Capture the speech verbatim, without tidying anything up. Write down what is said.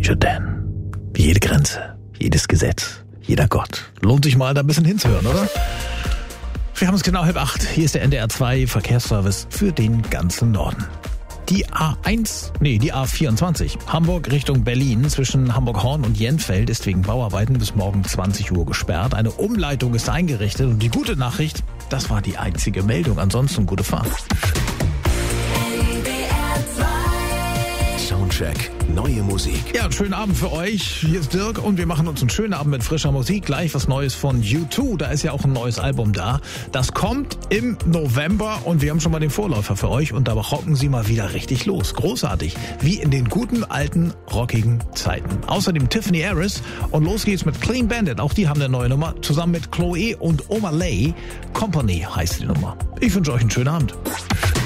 Major Dan. Jede Grenze, jedes Gesetz, jeder Gott. Lohnt sich mal da ein bisschen hinzuhören, oder? Wir haben es genau halb acht. Hier ist der N D R zwei Verkehrsservice für den ganzen Norden. Die A eins, nee, die A vierundzwanzig, Hamburg Richtung Berlin zwischen Hamburg-Horn und Jenfeld ist wegen Bauarbeiten bis morgen zwanzig Uhr gesperrt. Eine Umleitung ist eingerichtet und die gute Nachricht, das war die einzige Meldung. Ansonsten gute Fahrt. Soundcheck, neue Musik. Ja, einen schönen Abend für euch. Hier ist Dirk und wir machen uns einen schönen Abend mit frischer Musik. Gleich was Neues von U zwei. Da ist ja auch ein neues Album da. Das kommt im November und wir haben schon mal den Vorläufer für euch und da rocken sie mal wieder richtig los. Großartig. Wie in den guten, alten, rockigen Zeiten. Außerdem Tiffany Harris und los geht's mit Clean Bandit. Auch die haben eine neue Nummer. Zusammen mit Chloe und Oma Lay. Company heißt die Nummer. Ich wünsche euch einen schönen Abend.